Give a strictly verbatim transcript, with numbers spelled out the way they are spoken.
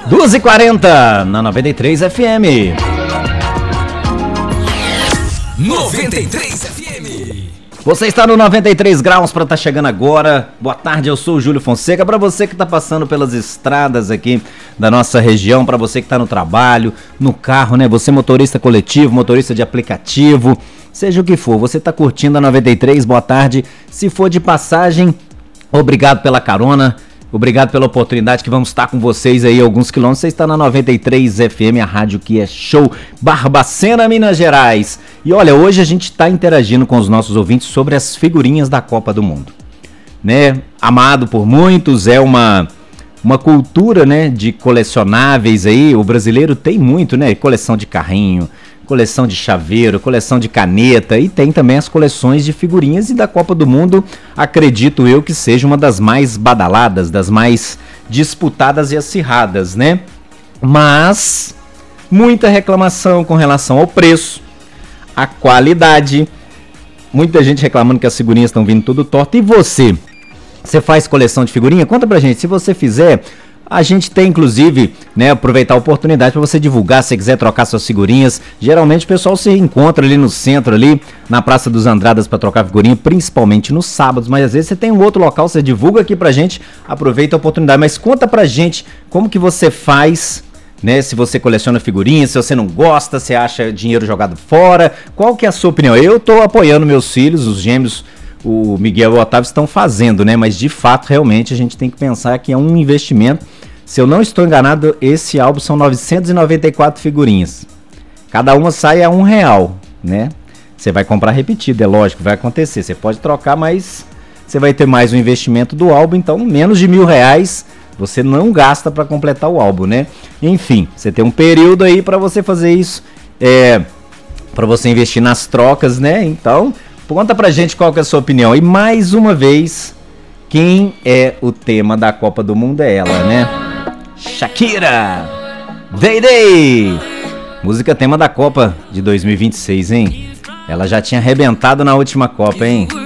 duas e quarenta na noventa e três F M. noventa e três F M. Você está no noventa e três graus para estar chegando agora. Boa tarde, eu sou o Júlio Fonseca. Para você que está passando pelas estradas aqui da nossa região, para você que está no trabalho, no carro, né? Você motorista coletivo, motorista de aplicativo, seja o que for, você está curtindo a noventa e três, boa tarde. Se for de passagem, obrigado pela carona. Obrigado pela oportunidade que vamos estar com vocês aí alguns quilômetros. Você está na noventa e três F M, a rádio que é show, Barbacena, Minas Gerais. E olha, hoje a gente está interagindo com os nossos ouvintes sobre as figurinhas da Copa do Mundo, né? Amado por muitos, é uma, uma cultura, né, de colecionáveis aí. O brasileiro tem muito, né? Coleção de carrinho, coleção de chaveiro, coleção de caneta, e tem também as coleções de figurinhas. E da Copa do Mundo, acredito eu que seja uma das mais badaladas, das mais disputadas e acirradas, né? Mas muita reclamação com relação ao preço, a qualidade, muita gente reclamando que as figurinhas estão vindo tudo torto. E você? Você faz coleção de figurinha? Conta pra gente, se você fizer. A gente tem, inclusive, né, aproveitar a oportunidade para você divulgar, se você quiser trocar suas figurinhas. Geralmente o pessoal se encontra ali no centro, ali na Praça dos Andradas, para trocar figurinha, principalmente nos sábados. Mas às vezes você tem um outro local, você divulga aqui pra gente, aproveita a oportunidade. Mas conta pra gente como que você faz, né, se você coleciona figurinhas, se você não gosta, se acha dinheiro jogado fora. Qual que é a sua opinião? Eu tô apoiando meus filhos, os gêmeos, o Miguel e o Otávio estão fazendo, né? Mas de fato, realmente, a gente tem que pensar que é um investimento. Se eu não estou enganado, esse álbum são novecentas e noventa e quatro figurinhas. Cada uma sai a um real, né? Você vai comprar repetido, é lógico, vai acontecer. Você pode trocar, mas você vai ter mais um investimento do álbum. Então, menos de mil reais você não gasta para completar o álbum, né? Enfim, você tem um período aí para você fazer isso, é, para você investir nas trocas, né? Então, conta pra gente qual que é a sua opinião. E mais uma vez, quem é o tema da Copa do Mundo é ela, né? Shakira! Day Day! Música tema da Copa de dois mil e vinte e seis, hein? Ela já tinha arrebentado na última Copa, hein?